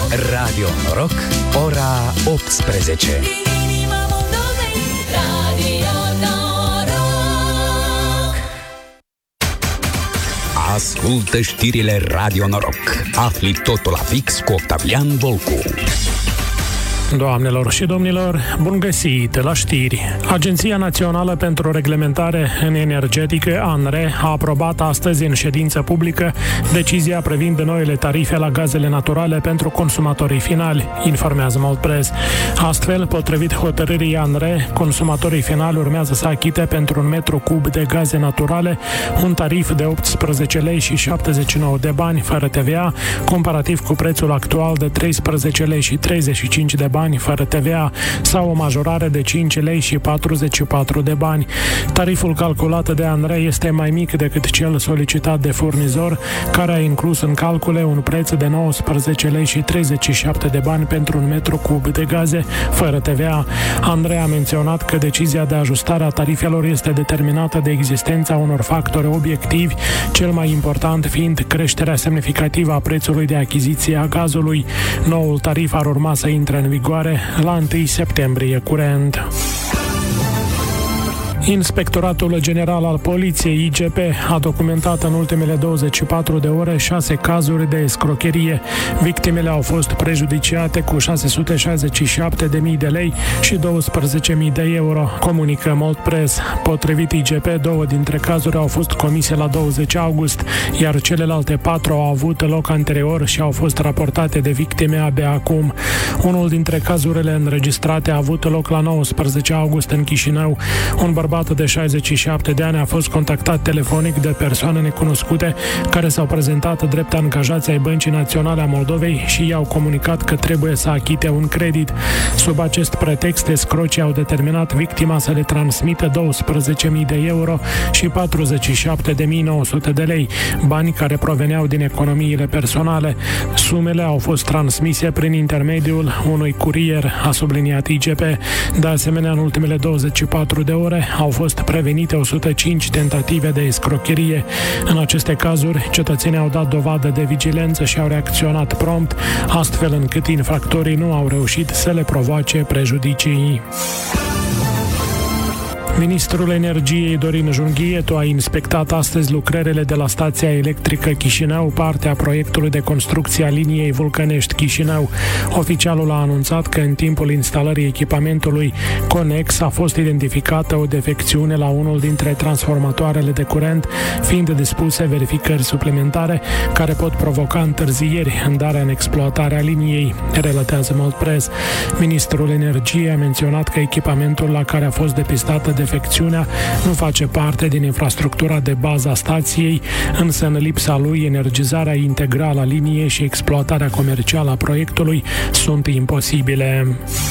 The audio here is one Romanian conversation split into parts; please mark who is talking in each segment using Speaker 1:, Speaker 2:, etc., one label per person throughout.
Speaker 1: Radio Noroc, ora 18. Ascultă știrile Radio Noroc. Afli totul la fix cu Octavian Volcu.
Speaker 2: Doamnelor și domnilor, bun găsit la știri. Agenția Națională pentru Reglementare în Energetică, ANRE, a aprobat astăzi în ședință publică decizia privind noile tarife la gazele naturale pentru consumatorii finali, informează Moldpress. Astfel, potrivit hotărârii ANRE, consumatorii finali urmează să achite pentru un metru cub de gaze naturale un tarif de 18 lei și 79 de bani fără TVA, comparativ cu prețul actual de 13 lei și 35 de bani fără TVA, sau o majorare de 5 lei și 44 de bani. Tariful calculat de ANRE este mai mic decât cel solicitat de furnizor, care a inclus în calcule un preț de 19 lei și 37 de bani pentru un metru cub de gaze fără TVA. ANRE a menționat că decizia de ajustare a tarifelor este determinată de existența unor factori obiectivi, cel mai important fiind creșterea semnificativă a prețului de achiziție a gazului. Noul tarif ar urma să intre în vigoare la 1 septembrie curent. Inspectoratul General al Poliției, IGP, a documentat în ultimele 24 de ore 6 cazuri de escrocherie. Victimele au fost prejudiciate cu 667.000 de lei și 12.000 de euro, comunică Moldpress. Potrivit IGP, 2 dintre cazuri au fost comise la 20 august, iar celelalte 4 au avut loc anterior și au fost raportate de victime abia acum. Unul dintre cazurile înregistrate a avut loc la 19 august în Chișinău. Un bărbat de 67 de ani a fost contactat telefonic de persoane necunoscute care s-au prezentat drept angajați ai Băncii Naționale a Moldovei și i-au comunicat că trebuie să achite un credit. Sub acest pretext, escrocii au determinat victima să le transmită 12.000 de euro și 47.900 de lei, bani care proveneau din economiile personale. Sumele au fost transmise prin intermediul unui curier, a subliniat IGP. De asemenea, în ultimele 24 de ore au fost prevenite 105 tentative de escrocherie. În aceste cazuri, cetățenii au dat dovadă de vigilență și au reacționat prompt, astfel încât infractorii nu au reușit să le provoace prejudicii. Ministrul Energiei Dorin Junghietu a inspectat astăzi lucrările de la stația electrică Chișinău, partea proiectului de construcție a liniei Vulcănești-Chișinău. Oficialul a anunțat că în timpul instalării echipamentului Conex a fost identificată o defecțiune la unul dintre transformatoarele de curent, fiind dispuse verificări suplimentare care pot provoca întârzieri în darea în exploatare a liniei, relatează Moldpress. Ministrul Energiei a menționat că echipamentul la care a fost depistată defecțiunea nu face parte din infrastructura de bază a stației, însă în lipsa lui, energizarea integrală a liniei și exploatarea comercială a proiectului sunt imposibile.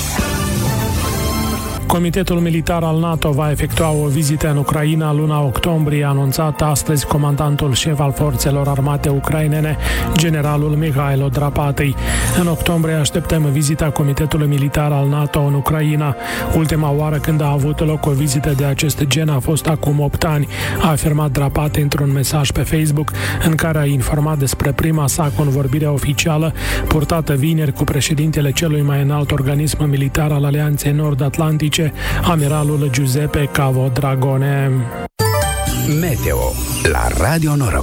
Speaker 2: Comitetul Militar al NATO va efectua o vizită în Ucraina luna octombrie, a anunțat astăzi comandantul șef al forțelor armate ucrainene, generalul Mihailo Drapatei. În octombrie așteptăm vizita Comitetului Militar al NATO în Ucraina. Ultima oară când a avut loc o vizită de acest gen a fost acum 8 ani, a afirmat Drapate într-un mesaj pe Facebook, în care a informat despre prima sa convorbire oficială purtată vineri cu președintele celui mai înalt organism militar al Alianței Nord-Atlantice, amiralul Giuseppe Cavo Dragone.
Speaker 1: Meteo la Radio Noroc.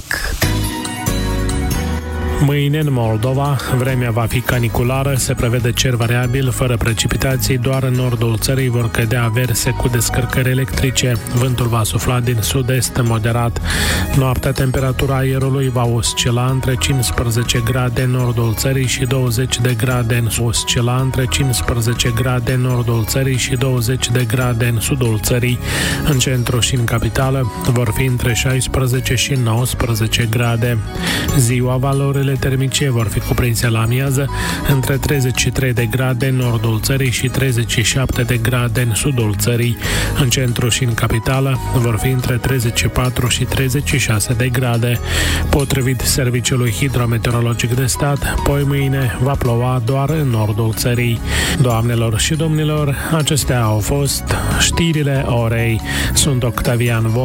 Speaker 2: Mâine în Moldova, vremea va fi caniculară, se prevede cer variabil, fără precipitații, doar în nordul țării vor cădea averse cu descărcări electrice. Vântul va sufla din sud-est moderat. Noaptea, temperatura aerului va oscila între 15 grade în nordul țării și 20 de grade în oscila între 15 grade în nordul țării și 20 de grade în sudul țării. În centru și în capitală vor fi între 16 și 19 grade. Ziua, valorile termice vor fi cuprinse la amiază între 33 de grade în nordul țării și 37 de grade în sudul țării. În centru și în capitală vor fi între 34 și 36 de grade. Potrivit Serviciului Hidrometeorologic de Stat, poi mâine va ploua doar în nordul țării. Doamnelor și domnilor, acestea au fost știrile orei. Sunt Octavian